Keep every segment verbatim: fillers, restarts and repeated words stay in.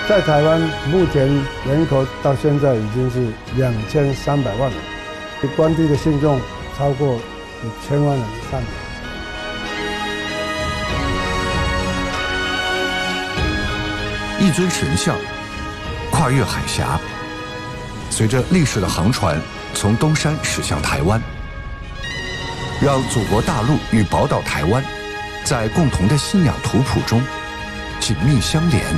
在台湾目前人口到现在已经是两千三百万人，关帝的信众超过一千万人以上。 一尊神像跨越海峡，随着历史的航船从东山驶向台湾，让祖国大陆与宝岛台湾在共同的信仰图谱中紧密相连。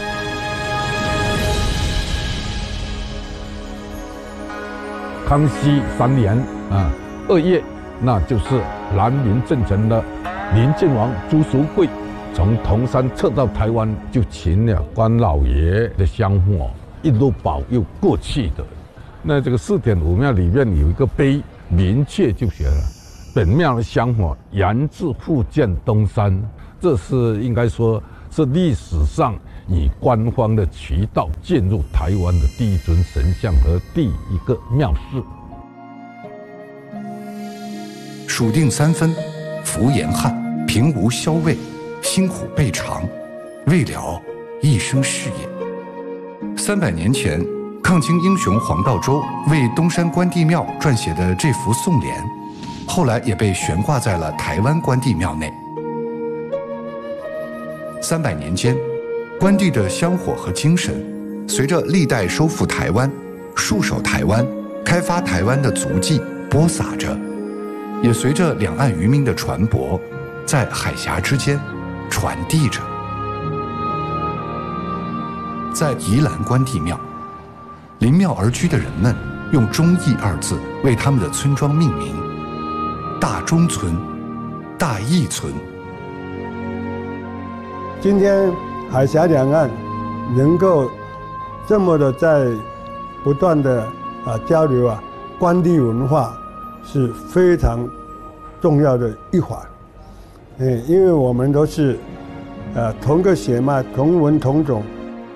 康熙三年啊，二月，那就是南明政权的明靖王朱淑贵从铜山撤到台湾，就请了关老爷的香火，一路保佑过去的。那这个四点五庙里面有一个碑，明确就写了本庙的香火源自福建东山，这是应该说是历史上以官方的渠道进入台湾的第一尊神像和第一个庙寺。 数定三分，福严汉，平无消畏，辛苦备尝，未了一生事业。三百年前，抗清英雄黄道周为东山关帝庙撰写的这幅颂联，后来也被悬挂在了台湾关帝庙内。三百年间，关帝的香火和精神，随着历代收复台湾、戍守台湾、开发台湾的足迹播撒着，也随着两岸渔民的船舶，在海峡之间传递着。在宜兰关帝庙，临庙而居的人们用忠义二字为他们的村庄命名：大忠村、大义村。 今天海峡两岸能够这么的在不断的啊交流啊，关帝文化是非常重要的一环。嗯，因为我们都是呃同个血脉、同文同种。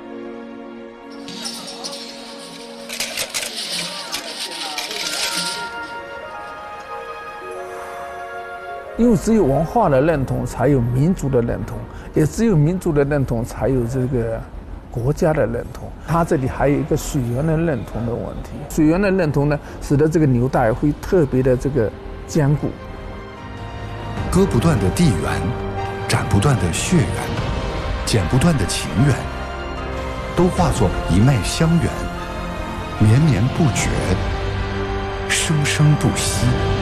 因为只有文化的认同，才有民族的认同，也只有民族的认同，才有这个国家的认同。它这里还有一个水源的认同的问题。水源的认同呢，使得这个纽带会特别的这个坚固。 割不断的地缘，斩不断的血缘，剪不断的情缘，都化作一脉相源，绵绵不绝，生生不息。